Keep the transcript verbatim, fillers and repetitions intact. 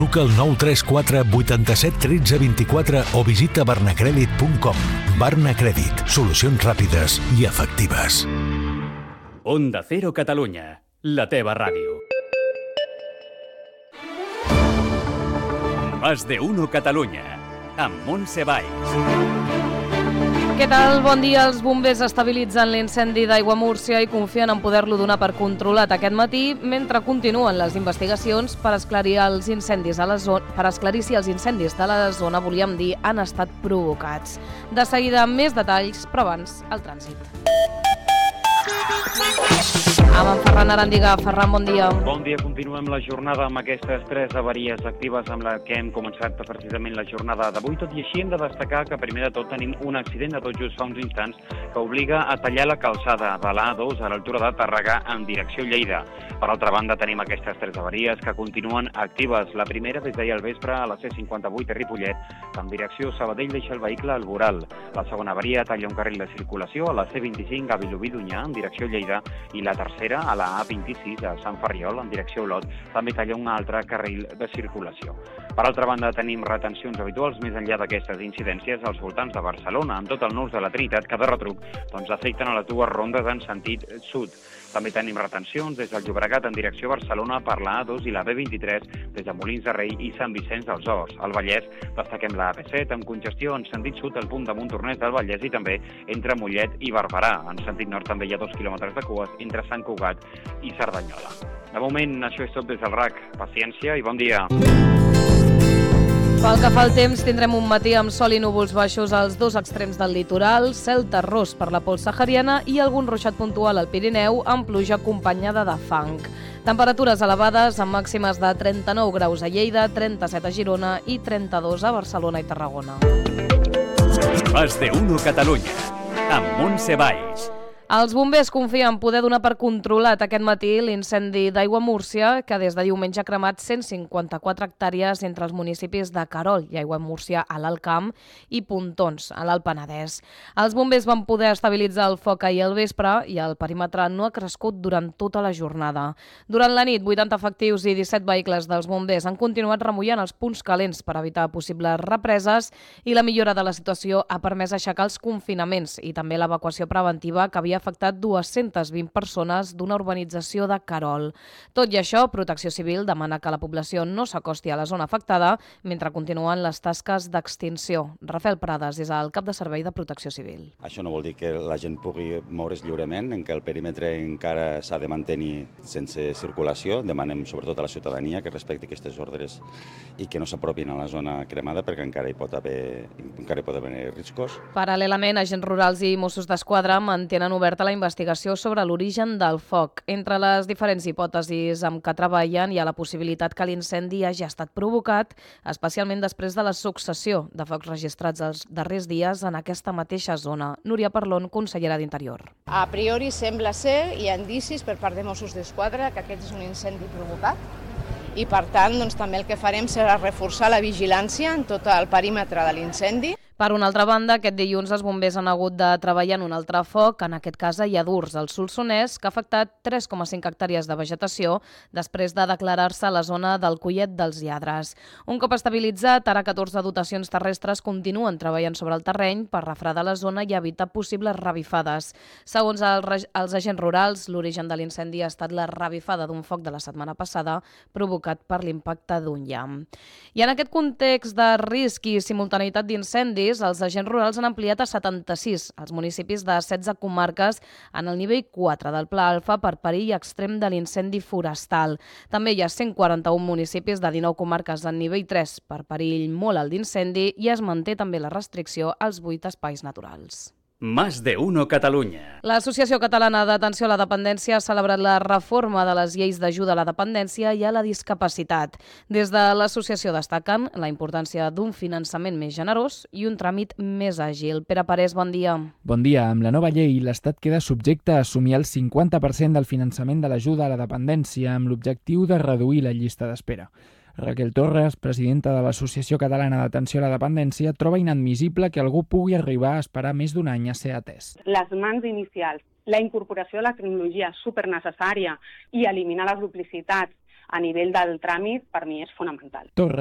Truca al nou tres quatre vuitanta-set tretze vint-i-quatre o visita barnacrèdit punt com. Barnacrèdit, solucions ràpides i efectives. Onda Cero Catalunya, la teva ràdio. Más de uno Catalunya, amb Montse Valls. Què tal? Bon dia. Els bombers estabilitzen l'incendi d'Aigua Múrcia i confien en poder-lo donar per controlat aquest matí, mentre continuen les investigacions per esclarir els incendis a la zona, per esclarir si els incendis de la zona, volíem dir, han estat provocats. De seguida, més detalls, però abans, el trànsit. Amb en Ferran Arandiga. Ferran, bon dia. Bon dia. Continuem la jornada amb aquestes tres avaries actives amb la que hem començat precisament la jornada d'avui. Tot i així hem de destacar que primer de tot tenim un accident de tot just fa uns instants que obliga a tallar la calçada de l'A dos a l'altura de Tàrrega en direcció Lleida. Per altra banda tenim aquestes tres avaries que continuen actives. La primera des d'ahir al vespre a la C cinquanta-vuit a Ripollet, que en direcció Sabadell deixa el vehicle al voral. La segona avaria talla un carril de circulació a la C vint-i-cinc a Vilobí d'Onyar en direcció Lleida i la tercera a la A vint-i-sis a Sant Ferriol en direcció Olot també talla un altre carril de circulació. Per altra banda tenim retencions habituals més enllà d'aquestes incidències als voltants de Barcelona, amb tot el nus de la Trinitat que de retruc doncs, afecten a les dues rondes en sentit sud. També tenim retencions des del Llobregat en direcció a Barcelona per la A dos i la B vint-i-tres des de Molins de Rei i Sant Vicenç dels Horts. Al Vallès destaquem la A P set amb congestió en sentit sud al punt de Montornès del Vallès i també entre Mollet i Barberà. En sentit nord també hi ha dos quilòmetres de cues entre Sant Cugat i Cerdanyola. De moment, això és tot des del R A C. Paciència i bon dia. Pel que fa al temps, tindrem un matí amb sol i núvols baixos als dos extrems del litoral, cel terrós per la pols sahariana i algun ruixat puntual al Pirineu amb pluja acompanyada de fang. Temperatures elevades amb màximes de trenta-nou graus a Lleida, trenta-set a Girona i trenta-dos a Barcelona i Tarragona. Más de uno Catalunya, amb Montse Valls. Els bombers confien poder donar per controlat aquest matí l'incendi d'Aigua Múrcia, que des de diumenge ha cremat cent cinquanta-quatre hectàrees entre els municipis de Querol i Aigua Múrcia a l'Alt Camp i Pontons, a l'Alt Penedès. Els bombers van poder estabilitzar el foc ahir al vespre i el perímetre no ha crescut durant tota la jornada. Durant la nit, vuitanta efectius i disset vehicles dels bombers han continuat remullant els punts calents per evitar possibles represes i la millora de la situació ha permès aixecar els confinaments i també l'evacuació preventiva que havia afectat dues-centes vint persones d'una urbanització de Querol. Tot i això, Protecció Civil demana que la població no s'acosti a la zona afectada mentre continuen les tasques d'extinció. Rafael Prades és el cap de servei de Protecció Civil. Això no vol dir que la gent pugui moure's lliurement, en què el perímetre encara s'ha de mantenir sense circulació. Demanem sobretot a la ciutadania que respecti aquestes ordres i que no s'apropin a la zona cremada perquè encara hi pot haver, encara hi pot haver riscos. Paral·lelament, agents rurals i Mossos d'Esquadra mantenen obert a la investigació sobre l'origen del foc. Entre les diferents hipòtesis amb què treballen hi ha la possibilitat que l'incendi hagi estat provocat, especialment després de la successió de focs registrats els darrers dies en aquesta mateixa zona. Núria Parlon, consellera d'Interior. A priori sembla ser, hi ha indicis per part de Mossos d'Esquadra que aquest és un incendi provocat i per tant doncs, també el que farem serà reforçar la vigilància en tot el perímetre de l'incendi. Per una altra banda, aquest dilluns els bombers han hagut de treballar en un altre foc, en aquest cas a Lladurs, al Solsonès, que ha afectat tres coma cinc hectàrees de vegetació després de declarar-se a la zona del Collet dels Lladres. Un cop estabilitzat, ara catorze dotacions terrestres continuen treballant sobre el terreny per refredar la zona i evitar possibles revifades. Segons els, els agents rurals, l'origen de l'incendi ha estat la revifada d'un foc de la setmana passada provocat per l'impacte d'un llamp. I en aquest context de risc i simultaneïtat d'incendis, els agents rurals han ampliat a setanta-sis els municipis de setze comarques en el nivell quatre del Pla Alfa per perill extrem de l'incendi forestal. També hi ha cent quaranta-un municipis de dinou comarques en nivell tres per perill molt alt d'incendi i es manté també la restricció als vuit espais naturals. Más de uno Catalunya. L'Associació Catalana d'Atenció a la Dependència ha celebrat la reforma de les lleis d'ajuda a la dependència i a la discapacitat. Des de l'associació destaquen la importància d'un finançament més generós i un tràmit més àgil. Pere Parés, bon dia. Bon dia. Amb la nova llei, l'Estat queda subjecte a assumir el cinquanta per cent del finançament de l'ajuda a la dependència amb l'objectiu de reduir la llista d'espera. Raquel Torres, presidenta de l'Associació Catalana d'Atenció a la Dependència, troba inadmissible que algú pugui arribar a esperar més d'un any a ser atès. Les mans inicials, la incorporació de la tecnologia supernecessària i eliminar les duplicitats, a nivell del tràmit per mi és fonamental. Torres